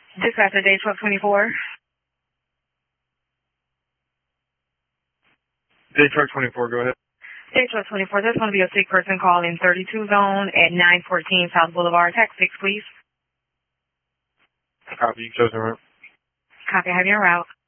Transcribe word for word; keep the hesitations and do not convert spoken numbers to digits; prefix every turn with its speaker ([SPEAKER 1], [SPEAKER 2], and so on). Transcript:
[SPEAKER 1] Dispatcher, day twelve twenty-four.
[SPEAKER 2] Day truck twenty-four, go ahead.
[SPEAKER 1] Day twelve twenty-four, there's going to be a sick person call in thirty-two zone at nine fourteen South Boulevard. Tax six, please.
[SPEAKER 2] Copy, chosen route.
[SPEAKER 1] Copy, have your route.